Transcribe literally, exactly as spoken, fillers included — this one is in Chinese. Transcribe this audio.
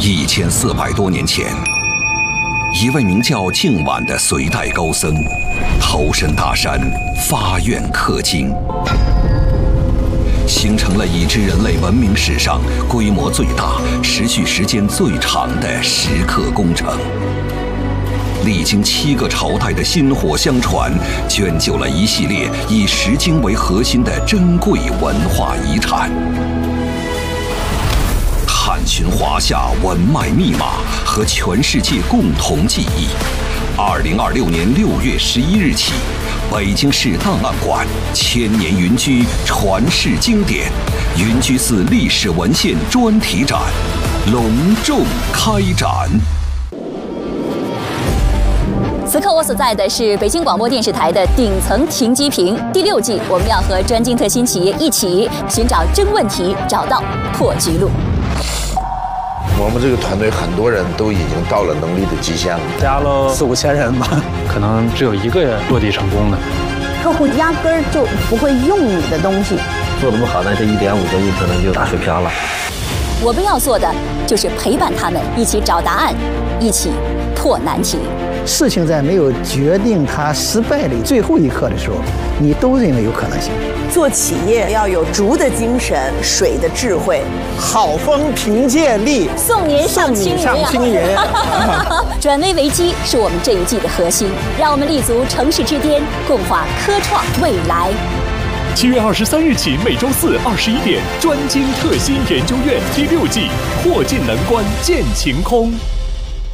一千四百多年前，一位名叫净晚的隋代高僧，投身大山，发愿刻经，形成了已知人类文明史上规模最大、持续时间最长的石刻工程。历经七个朝代的薪火相传，卷就了一系列以石经为核心的珍贵文化遗产。探寻华夏文脉密码，和全世界共同记忆。二零二六年六月十一日起，北京市档案馆千年云居传世经典云居寺历史文献专题展隆重开展。 此刻我所在的是北京广播电视台的顶层停机坪。第六季，我们要和专精特新企业一起寻找真问题，找到破局路。 我们这个团队很多人都已经到了能力的极限了， 加了四五千人吧，可能只有一个人落地成功的。 客户压根儿就不会用你的东西， 做得不好，那这一点五个亿可能就打水漂了。 我们要做的就是陪伴他们一起找答案，一起破难题。 事情在没有决定它失败的最后一刻的时候，你都认为有可能性。 做企业要有竹的精神，水的智慧， 好风凭借力， 送您上青云啊！转危为机是我们这一季的核心，让我们立足城市之巅，共话科创未来。 七月二十三日起，每周四二十一点，专精特新研究院第六季，破尽难关见晴空。